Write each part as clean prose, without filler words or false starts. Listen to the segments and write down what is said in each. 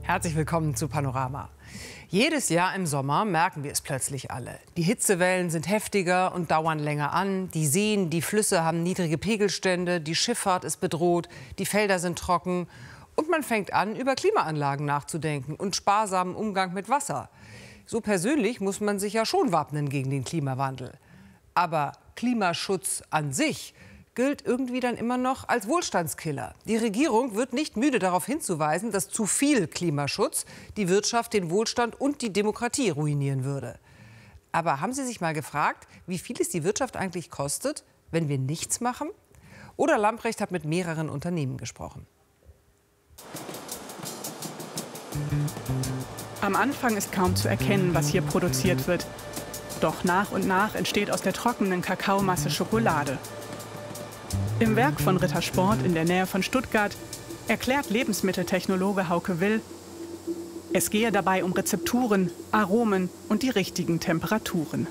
Herzlich willkommen zu Panorama. Jedes Jahr im Sommer merken wir es plötzlich alle. Die Hitzewellen sind heftiger und dauern länger an. Die Seen, die Flüsse haben niedrige Pegelstände, die Schifffahrt ist bedroht, die Felder sind trocken. Und man fängt an, über Klimaanlagen nachzudenken und sparsamen Umgang mit Wasser. So persönlich muss man sich ja schon wappnen gegen den Klimawandel. Aber Klimaschutz an sich gilt irgendwie dann immer noch als Wohlstandskiller. Die Regierung wird nicht müde, darauf hinzuweisen, dass zu viel Klimaschutz die Wirtschaft, den Wohlstand und die Demokratie ruinieren würde. Aber haben Sie sich mal gefragt, wie viel es die Wirtschaft eigentlich kostet, wenn wir nichts machen? Oder Lamprecht hat mit mehreren Unternehmen gesprochen. Am Anfang ist kaum zu erkennen, was hier produziert wird. Doch nach und nach entsteht aus der trockenen Kakaomasse Schokolade. Im Werk von Rittersport in der Nähe von Stuttgart erklärt Lebensmitteltechnologe Hauke Will, es gehe dabei um Rezepturen, Aromen und die richtigen Temperaturen.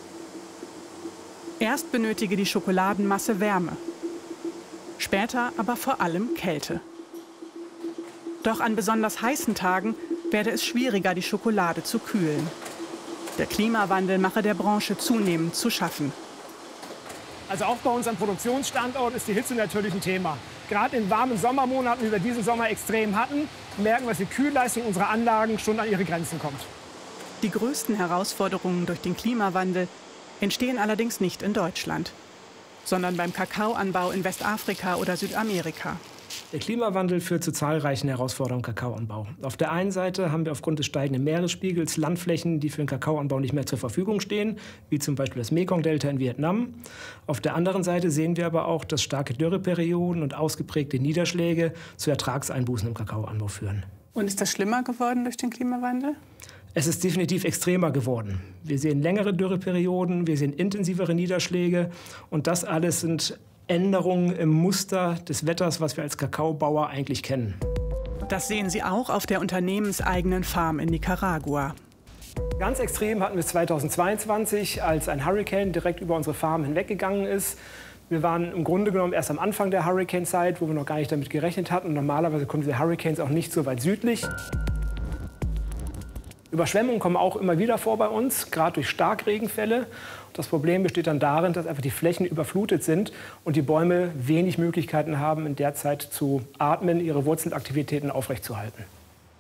Erst benötige die Schokoladenmasse Wärme, später aber vor allem Kälte. Doch an besonders heißen Tagen werde es schwieriger, die Schokolade zu kühlen. Der Klimawandel mache der Branche zunehmend zu schaffen. Also auch bei unserem Produktionsstandort ist die Hitze natürlich ein Thema. Gerade in warmen Sommermonaten, wie wir diesen Sommer extrem hatten, merken wir, dass die Kühlleistung unserer Anlagen schon an ihre Grenzen kommt. Die größten Herausforderungen durch den Klimawandel entstehen allerdings nicht in Deutschland, sondern beim Kakaoanbau in Westafrika oder Südamerika. Der Klimawandel führt zu zahlreichen Herausforderungen im Kakaoanbau. Auf der einen Seite haben wir aufgrund des steigenden Meeresspiegels Landflächen, die für den Kakaoanbau nicht mehr zur Verfügung stehen, wie zum Beispiel das Mekong-Delta in Vietnam. Auf der anderen Seite sehen wir aber auch, dass starke Dürreperioden und ausgeprägte Niederschläge zu Ertragseinbußen im Kakaoanbau führen. Und ist das schlimmer geworden durch den Klimawandel? Es ist definitiv extremer geworden. Wir sehen längere Dürreperioden, wir sehen intensivere Niederschläge und das alles sind Änderungen im Muster des Wetters, was wir als Kakaobauer eigentlich kennen. Das sehen Sie auch auf der unternehmenseigenen Farm in Nicaragua. Ganz extrem hatten wir es 2022, als ein Hurrikan direkt über unsere Farm hinweggegangen ist. Wir waren im Grunde genommen erst am Anfang der Hurrikanzeit, wo wir noch gar nicht damit gerechnet hatten. Und normalerweise kommen diese Hurrikans auch nicht so weit südlich. Überschwemmungen kommen auch immer wieder vor bei uns, gerade durch Starkregenfälle. Das Problem besteht dann darin, dass einfach die Flächen überflutet sind und die Bäume wenig Möglichkeiten haben, in der Zeit zu atmen, ihre Wurzelaktivitäten aufrechtzuerhalten.